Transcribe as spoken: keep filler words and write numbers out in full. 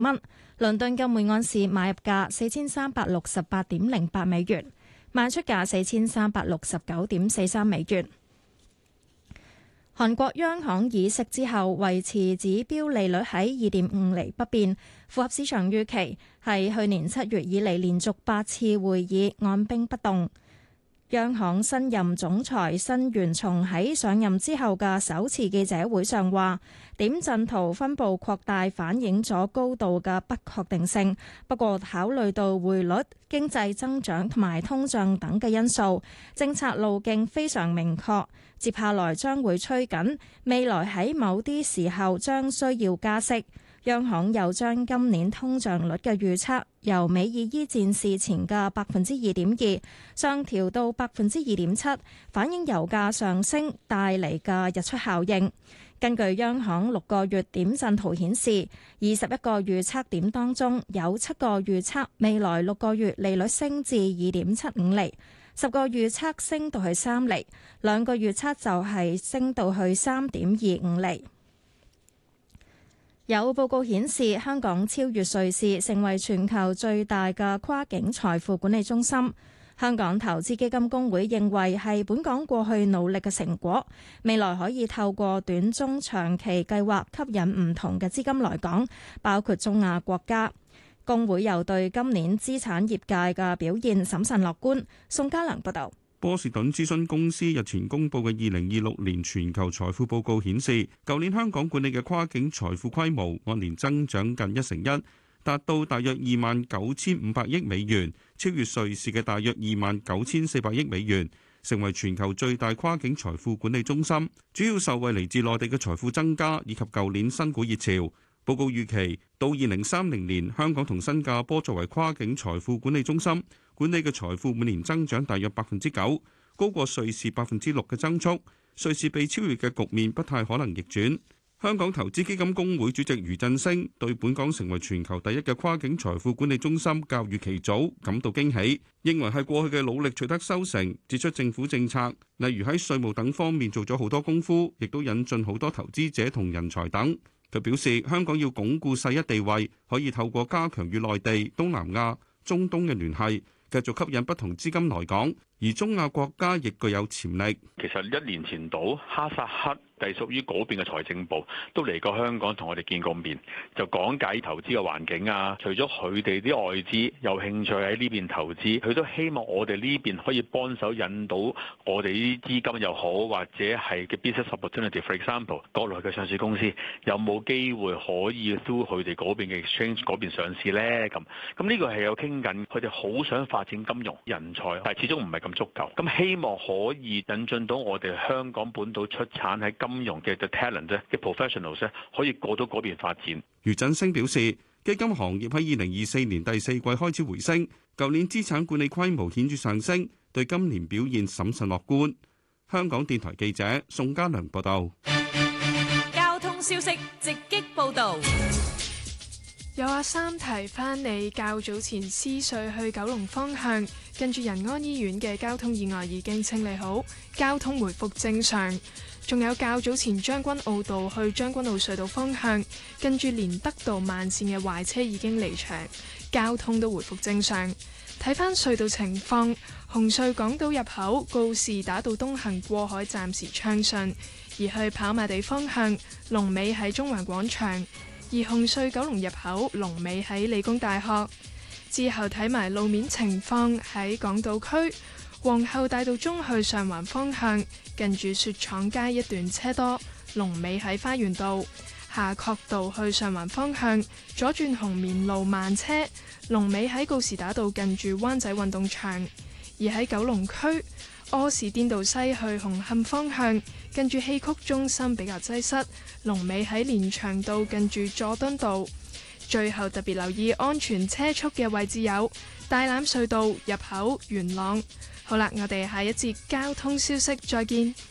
蚊。倫敦金每安士買入價四千三百六十八點零八美元，賣出價四千三百六十九點四三美元。韓國央行議息之後維持指標利率喺二點五厘不變，符合市場預期，係去年七月以嚟連續八次會議按兵不動。央行新任總裁申元松喺上任之後嘅首次記者會上話，點陣圖分佈擴大反映咗高度嘅不確定性，不過考慮到匯率、經濟增長同埋通脹等嘅因素，政策路徑非常明確，接下來將會趨緊，未來喺某啲時候將需要加息。央行又將今年通脹率嘅預測由美伊伊戰事前嘅百分之二點二上調到百分之二點七，反映油價上升帶嚟嘅日出效應。根據央行六個月點陣圖顯示，二十一個預測點當中有七個預測未來六個月利率升至二點七五厘，十個預測升到去三厘，兩個預測就係升到去三點二五厘。有報告顯示，香港超越瑞士，成為全球最大嘅跨境財富管理中心。香港投資基金公會認為係本港過去努力嘅成果，未來可以透過短中長期計劃吸引唔同嘅資金來港，包括中亞國家。公會又對今年資產業界嘅表現審慎樂觀。宋家良報導。 波士頓諮詢公司日前公布嘅二零二六年全球財富報告顯示，舊年香港管理嘅跨境財富規模按年增長近一成一，達到大約二萬九千五百億美元，超越瑞士嘅大約二萬九千四百億美元，成為全球最大跨境財富管理中心。主要受惠嚟自內地嘅財富增加以及舊年新股熱潮。報告預期到二零三零年，香港同新加坡作為跨境財富管理中心，管理嘅財富每年增長大約百分之九，高過瑞士百分之六嘅增速。瑞士被超越嘅局面不太可能逆轉。香港投資基金公會主席余振升對本港成為全球第一嘅跨境財富管理中心較預期早感到驚喜，認為係過去嘅努力取得收成，指出政府政策例如喺稅務等方面做咗好多功夫，亦都引進好多投資者同人才等。佢表示，香港要鞏固世一地位，可以透過加強與內地、東南亞、中東嘅聯繫，繼續吸引不同資金來港，而中亞國家亦具有潛力。 其實一年前到哈薩克隸屬於嗰邊嘅財政部都嚟過香港同我哋見過面，就講解投資嘅環境啊。除咗佢哋啲外資有興趣喺呢邊投資，佢都希望我哋呢邊可以幫手引到我哋啲資金又好，或者係嘅 business opportunity。For example， 國內嘅上市公司有冇機會可以 through 佢哋嗰邊嘅 exchange 嗰邊上市呢？咁咁呢個係有傾緊，佢哋好想發展金融人才，但係始終唔係咁足夠。咁希望可以引進到我哋香港本土出產喺金金融嘅 talent 咧嘅 professionals 咧，可以過到嗰邊發展。 余振聲表示，基金行業喺二零二四年第四季開始回升，舊年資產管理規模顯著上升，對今年表現審慎樂觀。香港電台記者宋家良報道。 交通消息直擊報道。 有阿三提翻你，較早前獅隧去九龍方向，近住仁安醫院嘅交通意外已經清理好，交通回復正常。仲有較早前將軍澳道去將軍澳隧道方向，近住連德道慢線嘅壞車已經離場，交通都回復正常。睇返隧道情況，紅隧港島入口告士打道東行過海暫時暢順，而去跑馬地方向龍尾喺中環廣場。而紅隧九龍入口龍尾喺理工大學。之後睇埋路面情況，喺港島區皇后大道中去上環方向，近住雪廠街一段車多，龍尾喺花園道。夏慤道去上環方向左轉紅棉路慢車，龍尾喺告士打道近住灣仔運動場。而喺九龍區柯士甸道西去紅磡方向，近住戲曲中心比較擠塞，龍尾喺連翔道近住佐敦道。最後特別留意安全車速嘅位置有大欖隧道入口元朗。好啦，我哋下一節交通消息再見。